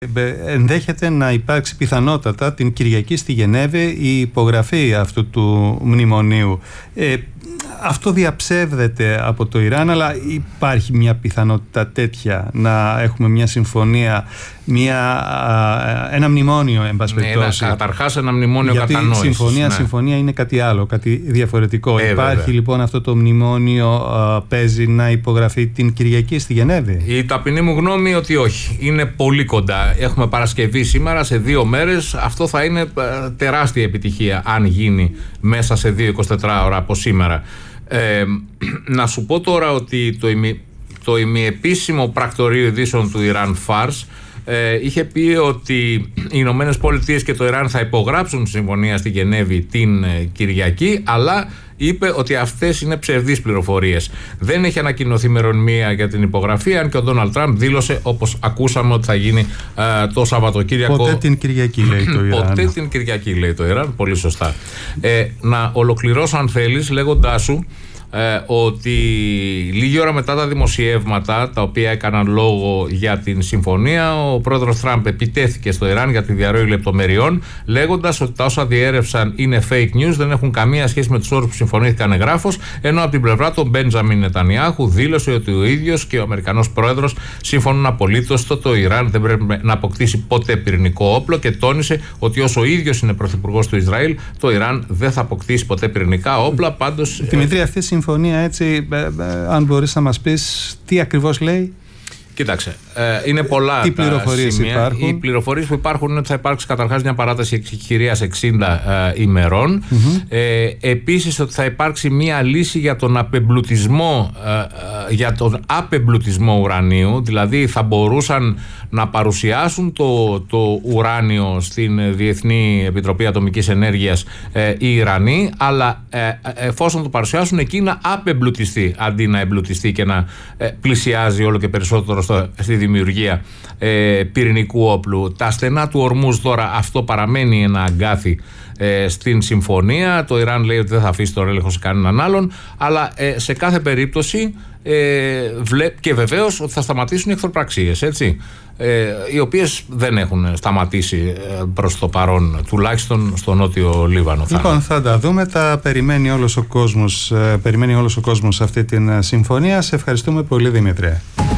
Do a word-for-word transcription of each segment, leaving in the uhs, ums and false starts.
ενδέχεται να υπάρξει πιθανότατα την Κυριακή στη Γενέβη η υπογραφή αυτού του μνημονίου. Ε, αυτό διαψεύδεται από το Ιράν, αλλά υπάρχει μια πιθανότητα τέτοια να έχουμε μια συμφωνία, μια, ένα μνημόνιο, εν πάση περιπτώσει. Ναι, καταρχάς ένα μνημόνιο γιατί κατανόησης. Γιατί συμφωνία, ναι. συμφωνία είναι κάτι άλλο, κάτι διαφορετικό. Ε, υπάρχει βέβαια. λοιπόν αυτό το μνημόνιο, α, παίζει να υπογραφεί την Κυριακή στη Γενέβη? Η ταπεινή μου γνώμη ότι όχι. Είναι πολύ κοντά. Έχουμε Παρασκευή σήμερα, σε δύο μέρες. Αυτό θα είναι τεράστια επιτυχία αν γίνει μέσα σε δύο εικοσιτέσσερις ώρα από σήμερα. Ε, να σου πω τώρα ότι το, ημι, το ημιεπίσημο πρακτορείο ειδήσεων του Ιράν Φάρς ε, είχε πει ότι οι Ηνωμένες Πολιτείες και το Ιράν θα υπογράψουν συμφωνία στη Γενέβη την ε, Κυριακή, αλλά είπε ότι αυτές είναι ψευδείς πληροφορίες. Δεν έχει ανακοινωθεί ημερομηνία για την υπογραφή, αν και ο Ντόναλντ Τραμπ δήλωσε, όπως ακούσαμε, ότι θα γίνει ε, το Σαββατοκύριακο. Ποτέ την Κυριακή, λέει το Ιράν. Ποτέ την Κυριακή, λέει το Ιράν. Πολύ σωστά. Ε, να ολοκληρώσω, αν θέλεις, λέγοντάς σου Ε, ότι λίγη ώρα μετά τα δημοσιεύματα τα οποία έκαναν λόγο για την συμφωνία, ο πρόεδρος Τραμπ επιτέθηκε στο Ιράν για τη διαρροή λεπτομεριών, λέγοντας ότι τα όσα διέρευσαν είναι fake news, δεν έχουν καμία σχέση με τους όρους που συμφωνήθηκαν εγγράφως, ενώ από την πλευρά του Μπέντζαμιν Νετανιάχου δήλωσε ότι ο ίδιος και ο Αμερικανός πρόεδρος συμφωνούν απολύτως ότι το Ιράν δεν πρέπει να αποκτήσει ποτέ πυρηνικό όπλο και τόνισε ότι όσο ο ίδιος είναι πρωθυπουργός του Ισραήλ, το Ιράν δεν θα αποκτήσει ποτέ πυρηνικά όπλα. Πάντως, Δημήτρη, αυτή η συμφωνία, έτσι, ε, ε, αν μπορείς να μας πεις τι ακριβώς λέει? Κοίταξε, ε, είναι πολλά τι τα πληροφορίες σημεία. υπάρχουν? Οι πληροφορίες που υπάρχουν είναι ότι θα υπάρξει καταρχάς μια παράταση εκχειρίας εξήντα ε, ημερών. Mm-hmm. Ε, επίσης ότι θα υπάρξει μια λύση για τον απεμπλουτισμό, ε, ε, για τον απεμπλουτισμό ουρανίου. Δηλαδή θα μπορούσαν να παρουσιάσουν το, το ουράνιο στην Διεθνή Επιτροπή Ατομικής Ενέργειας ε, οι Ιρανοί, αλλά ε, εφόσον το παρουσιάσουν εκεί να απεμπλουτιστεί αντί να εμπλουτιστεί και να ε, πλησιάζει όλο και περισσότερο στο, στη δημιουργία ε, πυρηνικού όπλου. Τα στενά του Ορμούζ τώρα, αυτό παραμένει ένα αγκάθι ε, στην συμφωνία. Το Ιράν λέει ότι δεν θα αφήσει τον έλεγχο σε κανέναν άλλον, αλλά ε, σε κάθε περίπτωση ε, βλέ, και βεβαίως ότι θα σταματήσουν οι εχθροπραξίες, έτσι, ε, οι οποίες δεν έχουν σταματήσει ε, προς το παρόν, τουλάχιστον στο νότιο Λίβανο. Λοιπόν, θα τα δούμε, τα περιμένει όλος ο κόσμος, ε, περιμένει όλος ο κόσμος αυτή την ε, συμφωνία. Σε ευχαριστούμε πολύ, Δημήτρη.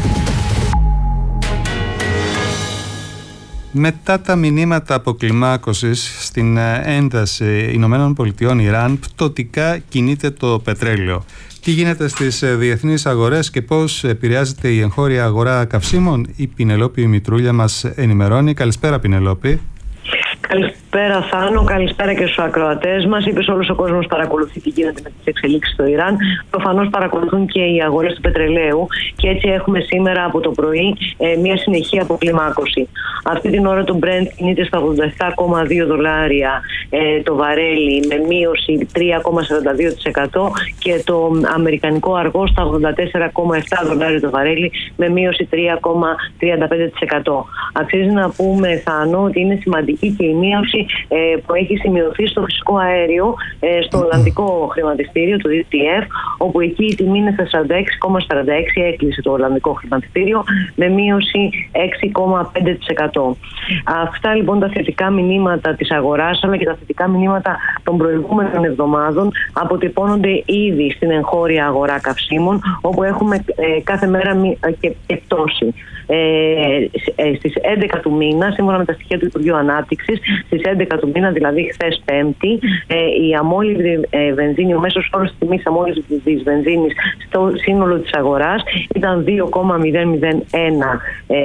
Μετά τα μηνύματα αποκλιμάκωσης στην ένταση Ηνωμένων Πολιτειών Ιράν, πτωτικά κινείται το πετρέλαιο. Τι γίνεται στις διεθνείς αγορές και πώς επηρεάζεται η εγχώρια αγορά καυσίμων? Η Πινελόπη Μητρούλια μας ενημερώνει. Καλησπέρα, Πινελόπη. Καλησπέρα, Θάνο. Καλησπέρα και στους ακροατές μας. Είπες, όλος ο κόσμος παρακολουθεί τι γίνεται με τις εξελίξεις στο Ιράν. Προφανώς παρακολουθούν και οι αγορές του πετρελαίου και έτσι έχουμε σήμερα από το πρωί ε, μια συνεχή αποκλιμάκωση. Αυτή την ώρα το Brent κινείται στα ογδόντα επτά κόμμα δύο δολάρια ε, το βαρέλι, με μείωση τρία κόμμα σαράντα δύο τοις εκατό, και το αμερικανικό αργό στα ογδόντα τέσσερα κόμμα επτά δολάρια το βαρέλι, με μείωση τρία κόμμα τριάντα πέντε τοις εκατό. Αξίζει να πούμε, Θάνο, ότι είναι σημαντική και η μείωση ε, που έχει σημειωθεί στο φυσικό αέριο, ε, στο Ολλανδικό χρηματιστήριο, το ντι τι εφ, όπου εκεί η τιμή είναι στα σαράντα έξι κόμμα σαράντα έξι, έκλεισε το Ολλανδικό χρηματιστήριο, με μείωση έξι κόμμα πέντε τοις εκατό. Αυτά λοιπόν τα θετικά μηνύματα της αγοράς, αλλά και τα θετικά μηνύματα των προηγούμενων εβδομάδων αποτυπώνονται ήδη στην εγχώρια αγορά καυσίμων, όπου έχουμε ε, κάθε μέρα μη, ε, και, και πτώση. Ε, ε, στις έντεκα του μήνα, σύμφωνα με τα στοιχεία του Υπουργείου Ανάπτυξης, στις έντεκα του μήνα, δηλαδή χθες Πέμπτη, ε, η αμόλυβδη ε, βενζίνη, ο μέσος όρος της τιμής αμόλυβδης βενζίνης στο σύνολο της αγοράς ήταν δύο κόμμα μηδέν μηδέν ένα ε,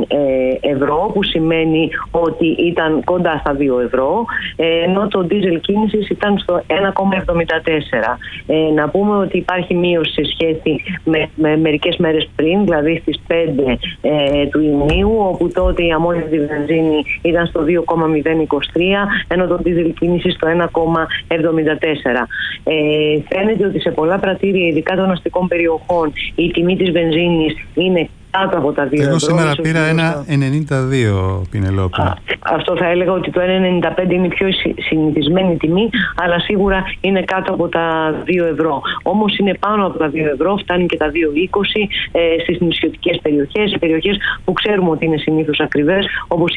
ε, ευρώ, που σημαίνει ότι ήταν κοντά στα δύο ευρώ, ε, ενώ το ντίζελ κίνησης ήταν στο ένα κόμμα εβδομήντα τέσσερα. Ε, να πούμε ότι υπάρχει μείωση σε σχέση με, με μερικές μέρες πριν, δηλαδή στις πέντε ε, του Ιουνίου, όπου τότε η αμόλυβδη βενζίνη ήταν στο δύο κόμμα μηδέν είκοσι τρία, ενώ το ντίζελ κίνηση στο ένα κόμμα εβδομήντα τέσσερα. Ε, φαίνεται ότι σε πολλά πρατήρια, ειδικά των αστικών περιοχών, η τιμή της βενζίνης είναι κάτω από τα δύο ευρώ. Εγώ σήμερα πήρα ένα ενενήντα δύο, Πινελόπη. Α, αυτό θα έλεγα ότι το ένα ενενήντα πέντε είναι η πιο συνηθισμένη τιμή, αλλά σίγουρα είναι κάτω από τα δύο ευρώ. Όμως είναι πάνω από τα δύο ευρώ, φτάνει και τα δύο είκοσι ε, στις νησιωτικές περιοχές, σε περιοχές που ξέρουμε ότι είναι συνήθως ακριβές, όπως